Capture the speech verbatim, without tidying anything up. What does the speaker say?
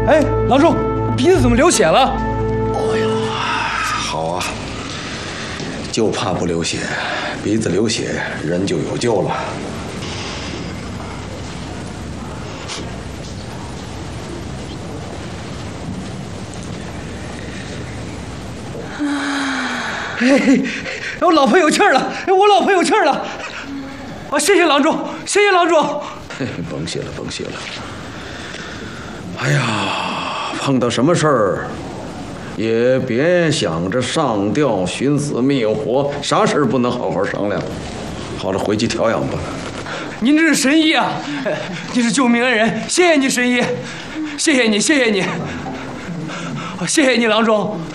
哎，郎中，鼻子怎么流血了？ 哎呦，好啊，就怕不流血，鼻子流血，人就有救了。 哎，我老婆有气儿了！哎，我老婆有气儿了！啊，谢谢郎中，谢谢郎中。 甭谢了，甭谢了。哎呀，碰到什么事儿，也别想着上吊、寻死觅活，啥事儿不能好好商量。好了，回去调养吧。 您这是神医啊！您是救命恩人，谢谢你神医，谢谢你，谢谢你，谢谢你郎中。